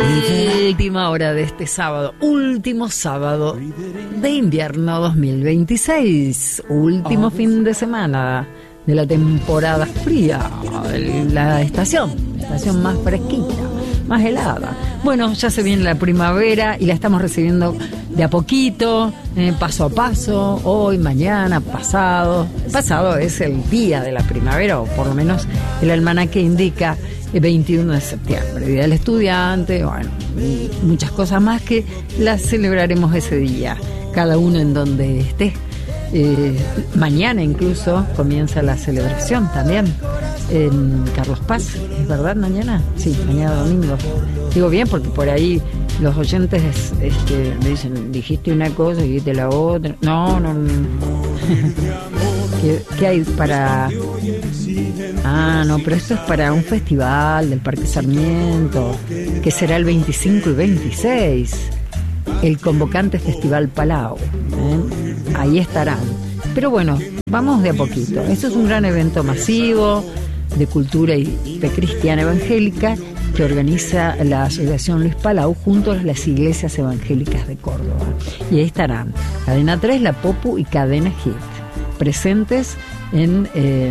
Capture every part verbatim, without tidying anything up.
Última hora de este sábado, último sábado de invierno dos mil veintiséis, último fin de semana de la temporada fría, la estación, la estación más fresquita, más helada. Bueno, ya se viene la primavera y la estamos recibiendo de a poquito, eh, paso a paso, hoy, mañana, pasado. Pasado es el día de la primavera, o por lo menos el almanaque indica el veintiuno de septiembre, Día del Estudiante, bueno, y muchas cosas más que las celebraremos ese día, cada uno en donde esté. Eh, mañana incluso comienza la celebración también en Carlos Paz, ¿es verdad mañana? Sí, mañana domingo. Digo bien porque por ahí los oyentes este, me dicen, dijiste una cosa y dijiste la otra. No, no, no. ¿Qué, ¿Qué hay para...? Ah, no, pero esto es para un festival del Parque Sarmiento, que será el veinticinco y veintiséis. El convocante Festival Palau, ¿eh? Ahí estarán. Pero bueno, vamos de a poquito. Esto es un gran evento masivo de cultura y de cristiana evangélica que organiza la Asociación Luis Palau junto a las iglesias evangélicas de Córdoba. Y ahí estarán Cadena tres, La Popu y Cadena Hit, presentes en eh,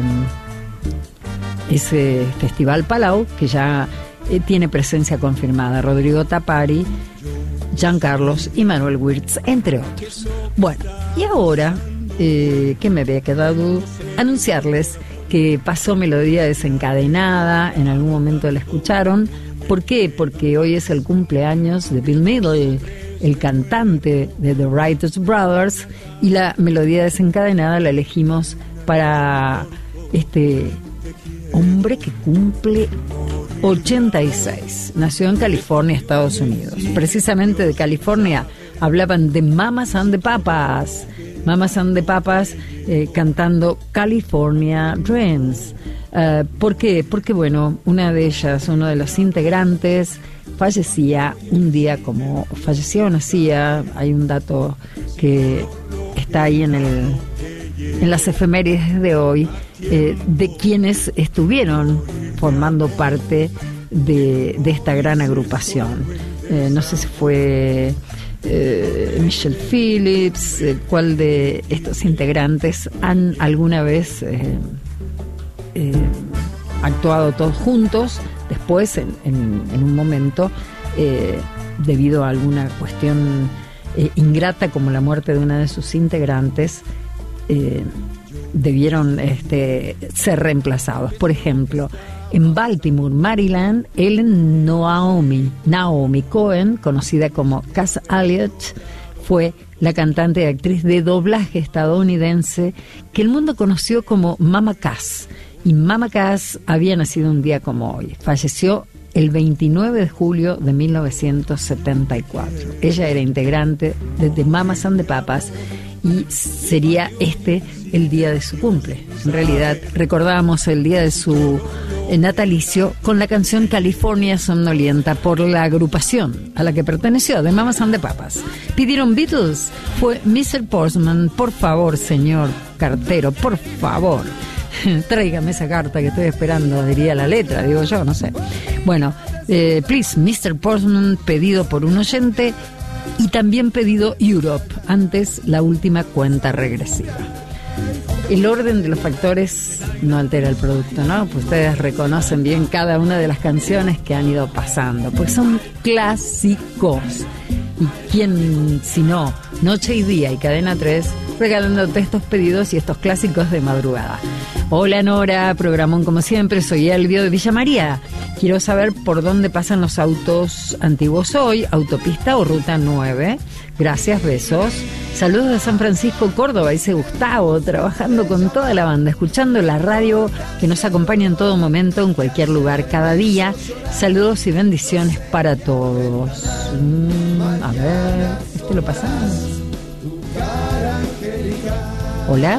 ese Festival Palau, que ya eh, tiene presencia confirmada. Rodrigo Tapari, Jean Carlos y Manuel Wirtz, entre otros. Bueno, y ahora, eh, ¿qué me había quedado? Anunciarles que pasó Melodía Desencadenada, en algún momento la escucharon. ¿Por qué? Porque hoy es el cumpleaños de Bill Medley, el cantante de The Writers Brothers, y la Melodía Desencadenada la elegimos para este hombre que cumple ochenta y seis. Nació en California, Estados Unidos. Precisamente de California hablaban de Mamas and the Papas. Mamas and the Papas eh, cantando California Dreams. Uh, ¿Por qué? Porque, bueno, una de ellas, uno de los integrantes, fallecía un día como falleció o nacía. Hay un dato que está ahí en el en las efemérides de hoy, eh, de quienes estuvieron formando parte de, de esta gran agrupación. Eh, no sé si fue eh, Michelle Phillips, eh, cuál de estos integrantes han alguna vez eh, eh, actuado todos juntos, después en, en, en un momento, eh, debido a alguna cuestión eh, ingrata como la muerte de una de sus integrantes, Eh, debieron este, ser reemplazados. Por ejemplo, en Baltimore, Maryland, Ellen Naomi, Naomi Cohen, conocida como Cass Elliot, fue la cantante y actriz de doblaje estadounidense que el mundo conoció como Mama Cass. Y Mama Cass había nacido un día como hoy. Falleció el veintinueve de julio de mil novecientos setenta y cuatro. Ella era integrante de The Mamas and the Papas y sería este el día de su cumple. En realidad recordábamos el día de su natalicio con la canción California Somnolienta por la agrupación a la que perteneció, The Mamas and the Papas. Pidieron Beatles, fue mister Postman, por favor, señor cartero, por favor, tráigame esa carta que estoy esperando, diría la letra, digo yo, no sé. Bueno, eh, please, mister Postman, pedido por un oyente. Y también pedido Europe, antes la última cuenta regresiva. El orden de los factores no altera el producto, ¿no? Pues ustedes reconocen bien cada una de las canciones que han ido pasando, pues son clásicos. ¿Y quién, si no, Noche y Día y Cadena tres, regalándote estos pedidos y estos clásicos de madrugada? Hola Nora, programón como siempre, soy Elvio de Villa María. Quiero saber por dónde pasan los autos antiguos hoy, autopista o ruta nueve. Gracias, besos. Saludos de San Francisco, Córdoba, dice Gustavo, trabajando con toda la banda, escuchando la radio que nos acompaña en todo momento, en cualquier lugar, cada día. Saludos y bendiciones para todos. Mm, a ver, ¿este lo pasamos? Hola.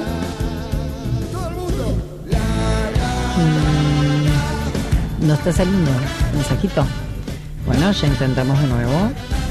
Mm, no está saliendo mensajito. Bueno, ya intentamos de nuevo.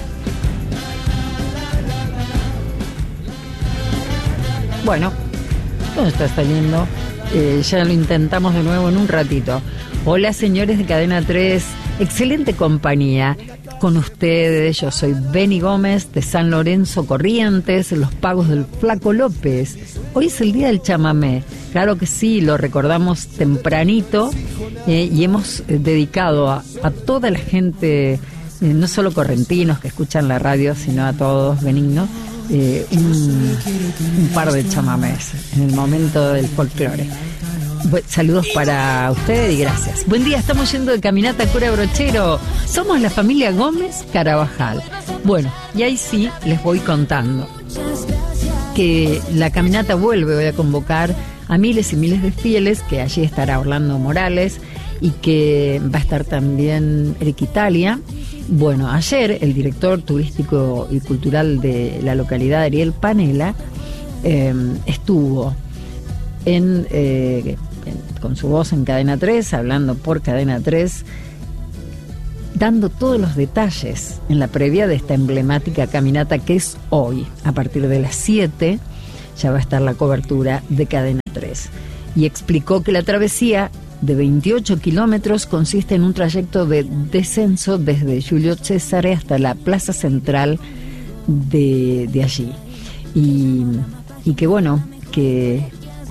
Bueno, no está saliendo. Eh, ya lo intentamos de nuevo en un ratito. Hola, señores de Cadena tres. excelente compañía con ustedes. Yo soy Beni Gómez de San Lorenzo Corrientes, Los Pagos del Flaco López. Hoy es el día del chamamé, claro que sí, lo recordamos tempranito, eh, y hemos eh, dedicado a, a toda la gente, eh, no solo correntinos que escuchan la radio, sino a todos benignos, eh, un, un par de chamamés en el momento del folclore. Saludos para usted y gracias. Buen día, estamos yendo de caminata Cura Brochero. Somos la familia Gómez Carabajal. Bueno, y ahí sí les voy contando que la caminata vuelve hoy a convocar a miles y miles de fieles, que allí estará Orlando Morales y que va a estar también Eric Italia. Bueno, ayer el director turístico y cultural de la localidad, Ariel Panela, eh, estuvo en... Eh, con su voz en Cadena tres, hablando por Cadena tres, dando todos los detalles en la previa de esta emblemática caminata que es hoy. A partir de las siete ya va a estar la cobertura de Cadena tres. Y explicó que la travesía de veintiocho kilómetros consiste en un trayecto de descenso desde Julio César hasta la plaza central de, de allí. Y, y que bueno, que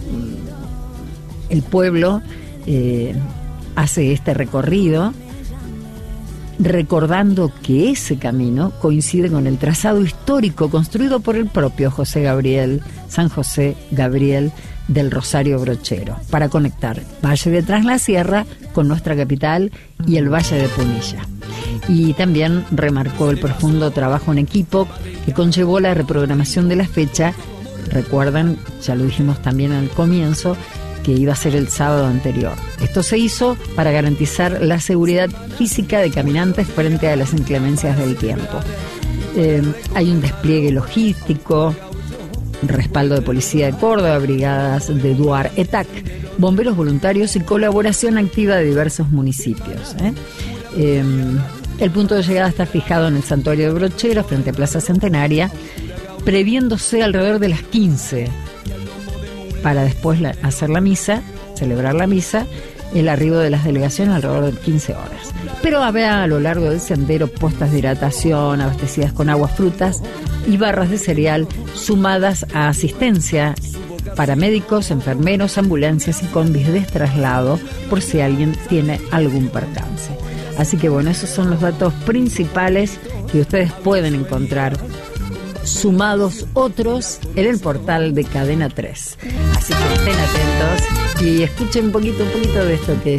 el pueblo eh, hace este recorrido recordando que ese camino coincide con el trazado histórico construido por el propio José Gabriel, San José Gabriel del Rosario Brochero, para conectar Valle de Traslasierra con nuestra capital y el Valle de Punilla. Y también remarcó el profundo trabajo en equipo que conllevó la reprogramación de la fecha. Recuerdan, ya lo dijimos también al comienzo, que iba a ser el sábado anterior. Esto se hizo para garantizar la seguridad física de caminantes frente a las inclemencias del tiempo. Eh, hay un despliegue logístico, respaldo de Policía de Córdoba, brigadas de Duar E T A C, bomberos voluntarios y colaboración activa de diversos municipios. ¿eh? Eh, el punto de llegada está fijado en el Santuario de Brochero, frente a Plaza Centenaria, previéndose alrededor de las quince, para después la, hacer la misa, celebrar la misa, el arribo de las delegaciones alrededor de quince horas. Pero habrá a lo largo del sendero postas de hidratación abastecidas con agua, frutas y barras de cereal, sumadas a asistencia para médicos, enfermeros, ambulancias y combis de traslado por si alguien tiene algún percance. Así que bueno, esos son los datos principales que ustedes pueden encontrar, sumados otros en el portal de Cadena tres. Así que estén atentos y escuchen un poquito, un poquito de esto que